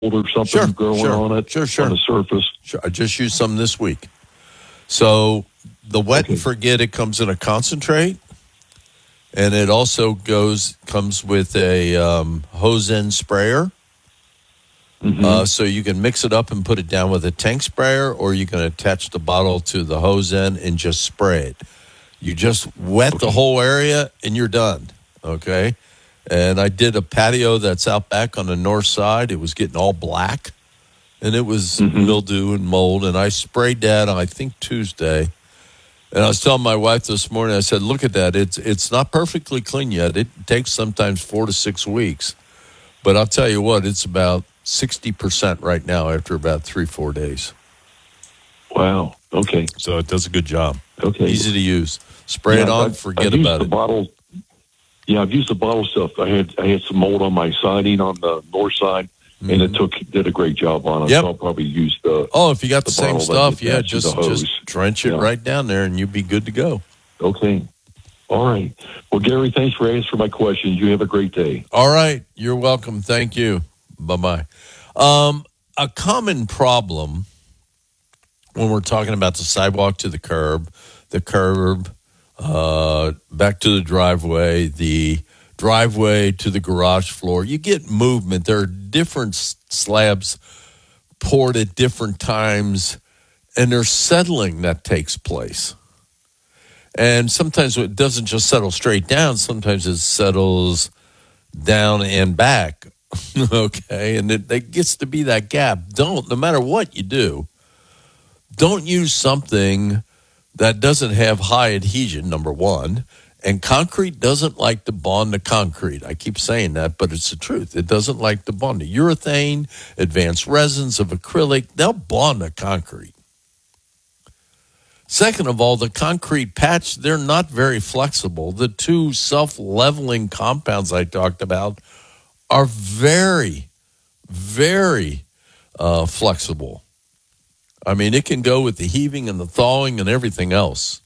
or something growing on it on the surface? Sure. I just used some this week. So the wet and forget, it comes in a concentrate, and it also comes with a hose end sprayer. Mm-hmm. So you can mix it up and put it down with a tank sprayer, or you can attach the bottle to the hose end and just spray it. You just wet the whole area, and you're done, okay? And I did a patio that's out back on the north side. It was getting all black, and it was mildew and mold. And I sprayed that, I think, Tuesday. And I was telling my wife this morning, I said, look at that. It's not perfectly clean yet. It takes sometimes 4 to 6 weeks. But I'll tell you what, it's about 60% right now after about 3-4 days. Wow. Okay. So it does a good job. Okay. Easy to use. Spray it on, forget about it. I've used the bottle stuff. I had some mold on my siding on the north side, and it did a great job on it. Yep. So I'll probably use the. Oh, if you got the same stuff, just drench it right down there, and you'll be good to go. Okay. All right. Well, Gary, thanks for answering my questions. You have a great day. All right. You're welcome. Thank you. Bye-bye. A common problem when we're talking about the sidewalk to the curb, back to the driveway to the garage floor, you get movement. There are different slabs poured at different times, and there's settling that takes place. And sometimes it doesn't just settle straight down. Sometimes it settles down and back, okay? And it gets to be that gap. No matter what you do, don't use something that doesn't have high adhesion, number one. And concrete doesn't like to bond to concrete. I keep saying that, but it's the truth. It doesn't like to bond to urethane, advanced resins of acrylic. They'll bond to concrete. Second of all, the concrete patch, they're not very flexible. The two self-leveling compounds I talked about are very, very flexible. I mean, it can go with the heaving and the thawing and everything else.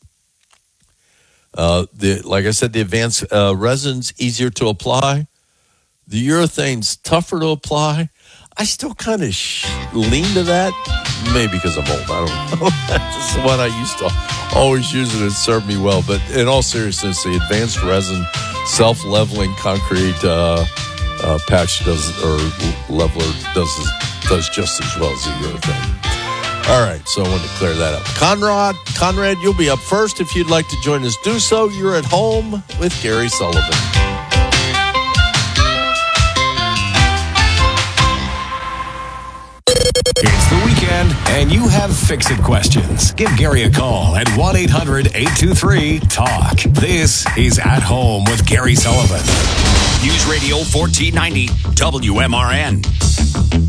Like I said, the advanced resins, easier to apply. The urethane's tougher to apply. I still kind of lean to that, maybe because I'm old. I don't know. That's just what I used to always use, and it served me well. But in all seriousness, the advanced resin, self-leveling concrete patch leveler does just as well as the urethane. All right, so I wanted to clear that up. Conrad, you'll be up first. If you'd like to join us, do so. You're at home with Gary Sullivan. It's the weekend, and you have fix-it questions. Give Gary a call at 1-800-823-TALK. This is At Home with Gary Sullivan. News Radio 1490 WMRN.